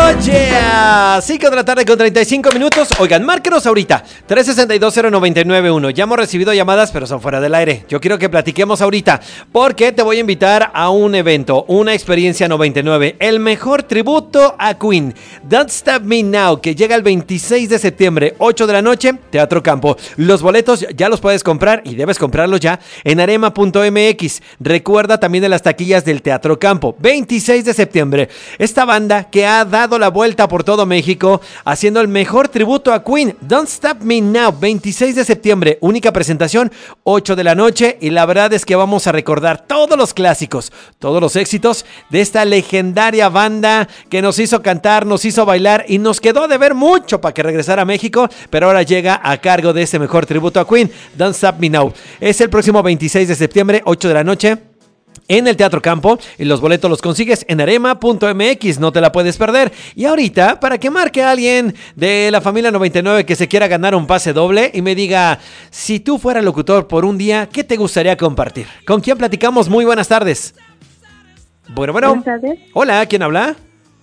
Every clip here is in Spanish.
Yeah, 5 de la tarde con 35 minutos. Oigan, márquenos ahorita 3620991. Ya hemos recibido llamadas, pero son fuera del aire. Yo quiero que platiquemos ahorita, porque te voy a invitar a un evento, una experiencia 99, el mejor tributo a Queen, Don't Stop Me Now, que llega el 26 de septiembre, 8 de la noche, Teatro Campo. Los boletos ya los puedes comprar, y debes comprarlos ya, en arema.mx. Recuerda también de las taquillas del Teatro Campo, 26 de septiembre. Esta banda que ha dado la vuelta por todo México, haciendo el mejor tributo a Queen, Don't Stop Me Now, 26 de septiembre, única presentación, 8 de la noche, y la verdad es que vamos a recordar todos los clásicos, todos los éxitos de esta legendaria banda que nos hizo cantar, nos hizo bailar y nos quedó de ver mucho para que regresara a México, pero ahora llega a cargo de este mejor tributo a Queen, Don't Stop Me Now. Es el próximo 26 de septiembre, 8 de la noche, en el Teatro Campo, y los boletos los consigues en arema.mx, no te la puedes perder. Y ahorita, para que marque a alguien de la familia 99 que se quiera ganar un pase doble y me diga, si tú fueras locutor por un día, ¿qué te gustaría compartir? ¿Con quién platicamos? Muy buenas tardes. Bueno. Buenas tardes. Hola, ¿quién habla?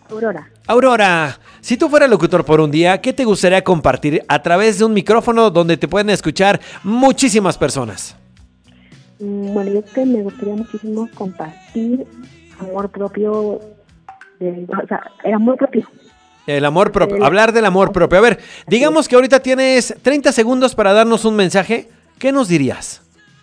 Aurora, si tú fueras locutor por un día, ¿qué te gustaría compartir a través de un micrófono donde te pueden escuchar muchísimas personas? Bueno, yo que me gustaría muchísimo compartir amor propio, el amor propio. El amor propio, hablar del amor propio. A ver, digamos que ahorita tienes 30 segundos para darnos un mensaje. ¿Qué nos dirías?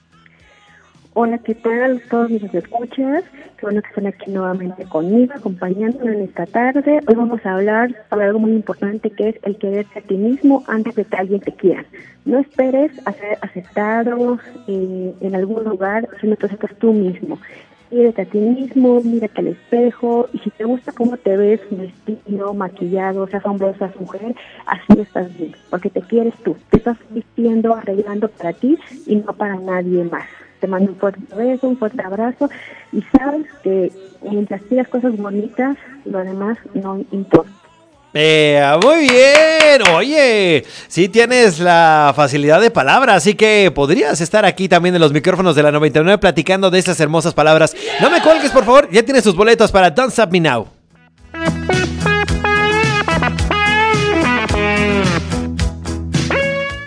Hola, ¿qué tal? Todos mis escuchas, qué bueno que están aquí nuevamente conmigo, acompañándome en esta tarde. Hoy vamos a hablar sobre algo muy importante, que es el quererte a ti mismo antes de que alguien te quiera. No esperes a ser aceptado en algún lugar, sino que aceptas tú mismo. Quédate a ti mismo, mírate al espejo, y si te gusta cómo te ves vestido, maquillado, seas hombre o seas mujer, así estás bien, porque te quieres tú. Te estás vistiendo, arreglando para ti y no para nadie más. Te mando un fuerte beso, un fuerte abrazo, y sabes que mientras pidas cosas bonitas, lo demás no importa. Muy bien, oye, sí tienes la facilidad de palabra, así que podrías estar aquí también en los micrófonos de la 99 platicando de estas hermosas palabras. No me cuelgues, por favor, ya tienes tus boletos para Don't Stop Me Now.